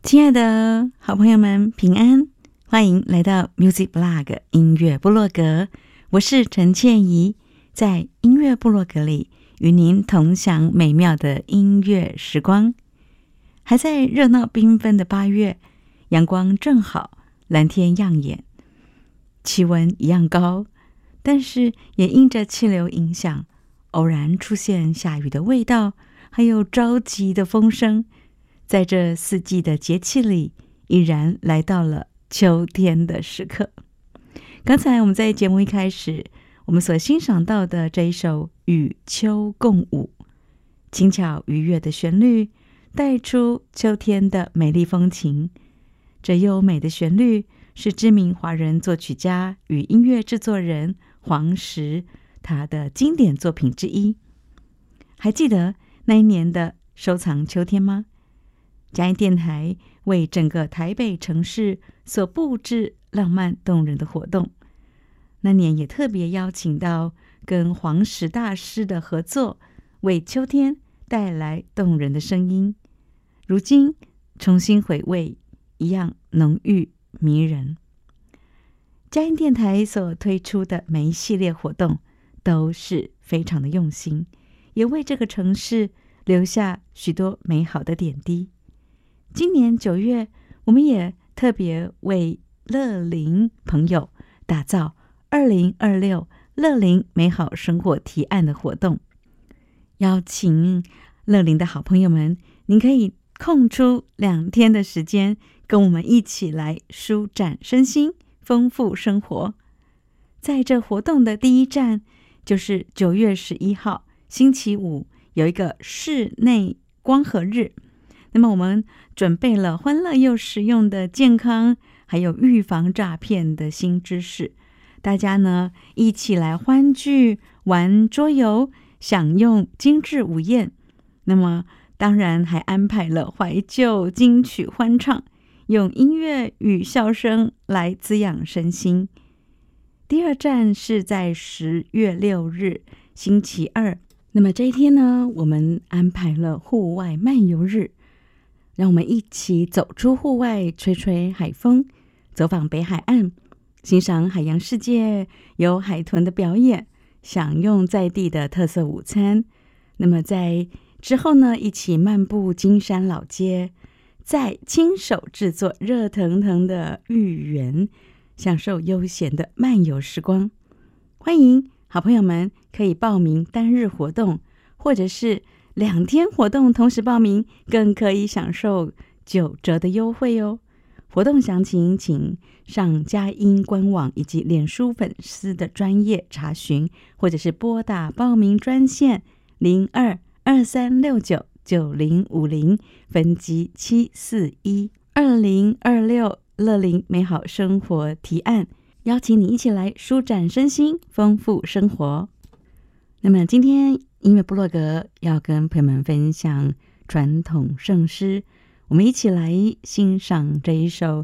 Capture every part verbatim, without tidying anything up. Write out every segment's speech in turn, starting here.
亲爱的好朋友们，平安！欢迎来到 Music Blog 音乐部落格，我是陈倩怡，在音乐部落格里与您同享美妙的音乐时光。还在热闹缤纷的八月，阳光正好，蓝天耀眼，气温一样高，但是也因着气流影响，偶然出现下雨的味道，还有着急的风声。在这四季的节气里，依然来到了秋天的时刻。刚才我们在节目一开始，我们所欣赏到的这一首《与秋共舞》，轻巧愉悦的旋律带出秋天的美丽风情。这优美的旋律是知名华人作曲家与音乐制作人黄石他的经典作品之一。还记得那一年的收藏秋天吗？嘉义电台为整个台北城市所布置浪漫动人的活动，那年也特别邀请到跟黄石大师的合作，为秋天带来动人的声音。如今重新回味，一样浓郁迷人。嘉义电台所推出的每一系列活动都是非常的用心，也为这个城市留下许多美好的点滴。今年九月，我们也特别为乐龄朋友打造二零二六乐龄美好生活提案的活动，邀请乐龄的好朋友们，您可以空出两天的时间，跟我们一起来舒展身心，丰富生活。在这活动的第一站，就是九月十一号星期五，有一个室内光合日。那么我们准备了欢乐又实用的健康，还有预防诈骗的新知识。大家呢一起来欢聚，玩桌游，享用精致午宴。那么当然还安排了怀旧金曲欢唱，用音乐与笑声来滋养身心。第二站是在十月六日星期二，那么这一天呢，我们安排了户外漫游日。让我们一起走出户外，吹吹海风，走访北海岸，欣赏海洋世界，有海豚的表演，享用在地的特色午餐。那么在之后呢，一起漫步金山老街，再亲手制作热腾腾的芋圆，享受悠闲的漫游时光。欢迎好朋友们可以报名单日活动，或者是两天活动同时报名，更可以享受九折的优惠哦。活动详情请上佳音官网以及脸书粉丝的专页查询，或者是拨打报名专线零二二三六九九零五零分机七四一。二零二六乐龄美好生活提案，邀请你一起来舒展身心，丰富生活。那么今天音乐部落格要跟朋友们分享传统圣诗，我们一起来欣赏这一首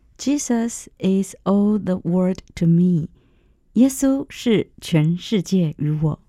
Jesus is all the world to me， 耶稣是全世界于我。